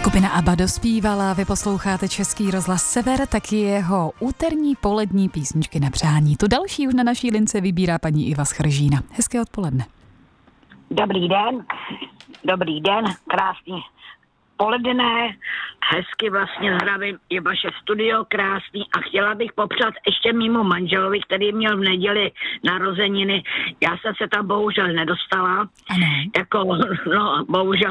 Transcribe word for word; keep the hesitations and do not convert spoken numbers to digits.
Skupina ABBA dospívala, vy posloucháte Český rozhlas Sever, taky jeho úterní polední písničky na přání. Tu další už na naší lince vybírá paní Iva z Chržína. Hezké odpoledne. Dobrý den, dobrý den, krásný poledne, hezky vlastně zdravím i vaše studio, krásný, a chtěla bych popřát ještě mému manželovi, který měl v neděli narozeniny. Já jsem se tam bohužel nedostala, Ano. jako, no, bohužel